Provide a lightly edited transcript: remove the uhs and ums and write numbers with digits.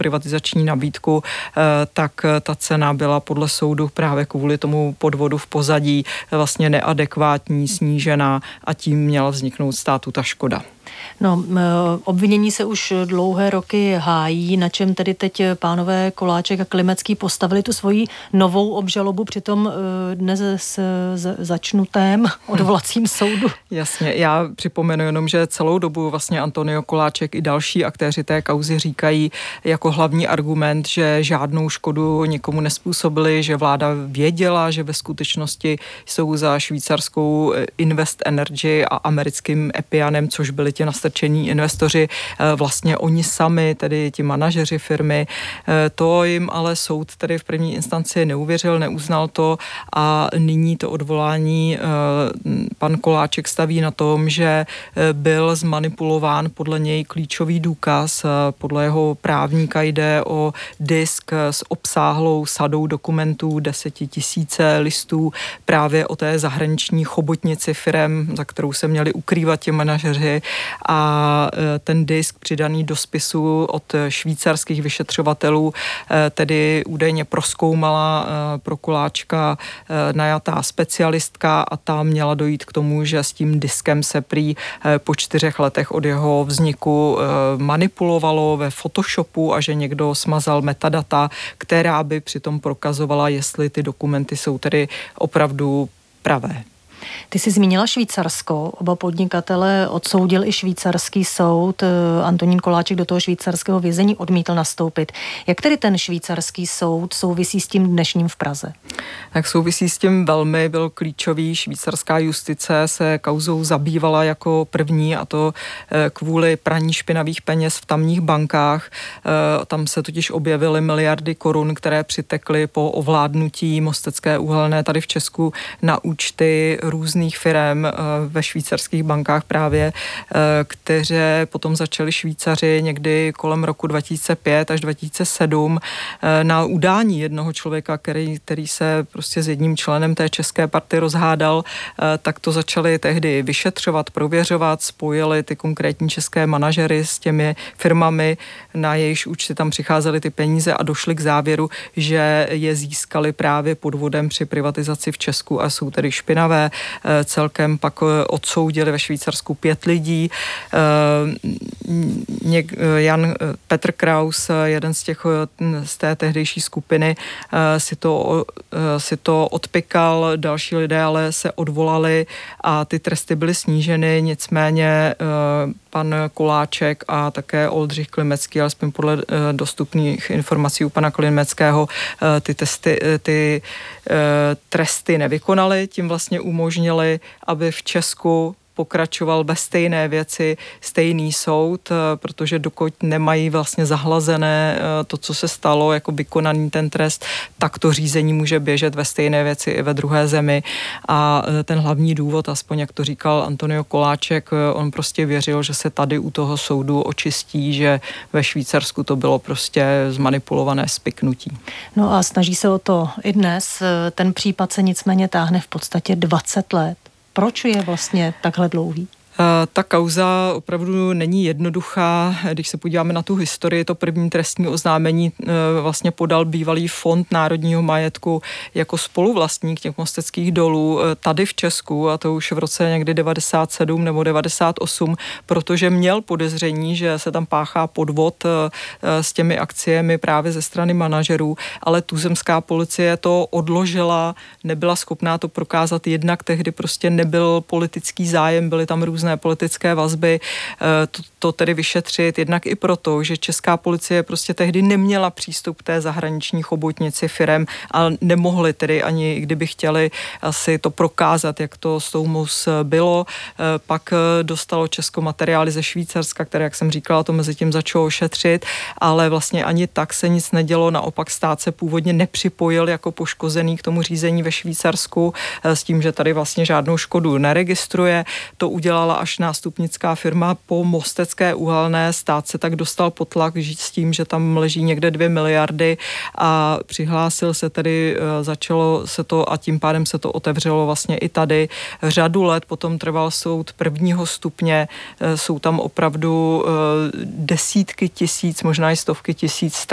privatizační nabídku, tak ta cena byla podle soudu právě kvůli tomu podvodu v pozadí vlastně neadekvátní, snížená a tím měla vzniknout státu ta škoda. No, obvinění se už dlouhé roky hájí, na čem tedy teď pánové Koláček a Klimecký postavili tu svoji novou obžalobu při tom dnes začnutém odvolacím soudu. Jasně, já připomenu jenom, že celou dobu vlastně Antonio Koláček i další aktéři té kauzy říkají jako hlavní argument, že žádnou škodu nikomu nezpůsobili, že vláda věděla, že ve skutečnosti jsou za švýcarskou Invest Energy a americkým Epianem, což byli ti nastrčení investoři, vlastně oni sami, tedy ti manažeři firmy. To jim ale soud tedy v první instanci neuvěřil, neuznal to a nyní to odvolání pan Koláček staví na tom, že byl zmanipulován podle něj klíčový důkaz. Podle jeho právníka jde o disk s obsáhlou sadou dokumentů, 10 000 listů právě o té zahraniční chobotnici firem, za kterou se měli ukrývat ti manažeři, a ten disk přidaný do spisu od švýcarských vyšetřovatelů tedy údajně prozkoumala pro Koláčka najatá specialistka a ta měla dojít k tomu, že s tím diskem se prý po 4 letech od jeho vzniku manipulovalo ve Photoshopu a že někdo smazal metadata, která by přitom prokazovala, jestli ty dokumenty jsou tedy opravdu pravé. Ty jsi zmínila Švýcarsko, oba podnikatele odsoudil i švýcarský soud, Antonín Koláček do toho švýcarského vězení odmítl nastoupit. Jak tedy ten švýcarský soud souvisí s tím dnešním v Praze? Tak souvisí s tím velmi, byl klíčový. Švýcarská justice se kauzou zabývala jako první a to kvůli praní špinavých peněz v tamních bankách. Tam se totiž objevily miliardy korun, které přitekly po ovládnutí Mostecké uhelné tady v Česku na účty různých firem ve švýcarských bankách právě, které potom začali Švýcaři někdy kolem roku 2005 až 2007 na udání jednoho člověka, který se prostě s jedním členem té české party rozhádal, tak to začali tehdy vyšetřovat, prověřovat, spojili ty konkrétní české manažery s těmi firmami, na jejichž účty tam přicházely ty peníze a došli k závěru, že je získali právě podvodem při privatizaci v Česku a jsou tedy špinavé. Celkem pak odsoudili ve Švýcarsku 5 lidí. Petr Kraus, jeden z té tehdejší skupiny, si to odpykal, další lidé ale se odvolali a ty tresty byly sníženy, nicméně pan Koláček a také Oldřich Klimecký, alespoň podle dostupných informací u pana Klimeckého, ty tresty nevykonali, tím vlastně umožnili, aby v Česku pokračoval ve stejné věci stejný soud, protože dokud nemají vlastně zahlazené to, co se stalo, jako vykonaný ten trest, tak to řízení může běžet ve stejné věci i ve druhé zemi. A ten hlavní důvod, aspoň jak to říkal Antonio Koláček, on prostě věřil, že se tady u toho soudu očistí, že ve Švýcarsku to bylo prostě zmanipulované spiknutí. No a snaží se o to i dnes. Ten případ se nicméně táhne v podstatě 20 let. Proč je vlastně takhle dlouhý? Ta kauza opravdu není jednoduchá. Když se podíváme na tu historii, to první trestní oznámení vlastně podal bývalý Fond národního majetku jako spoluvlastník těch Mosteckých dolů tady v Česku, a to už v roce někdy 97 nebo 98, protože měl podezření, že se tam páchá podvod s těmi akciemi právě ze strany manažerů, ale tuzemská policie to odložila, nebyla schopná to prokázat, jednak tehdy prostě nebyl politický zájem, byly tam různé politické vazby, to tedy vyšetřit, jednak i proto, že česká policie prostě tehdy neměla přístup k té zahraniční chobotnici firem a nemohli tedy ani, kdyby chtěli asi to prokázat, jak to s tou MUS bylo. Pak dostalo Česko materiály ze Švýcarska, které, jak jsem říkala, to mezi tím začalo šetřit, ale vlastně ani tak se nic nedělo, naopak stát se původně nepřipojil jako poškozený k tomu řízení ve Švýcarsku s tím, že tady vlastně žádnou škodu neregistruje. To udělala až nástupnická firma po Mostecké uhelné, stát se tak dostal pod tlak s tím, že tam leží někde 2 miliardy a přihlásil se tedy, začalo se to a tím pádem se to otevřelo vlastně i tady. Řadu let potom trval soud prvního stupně, jsou tam opravdu desítky tisíc, možná i stovky tisíc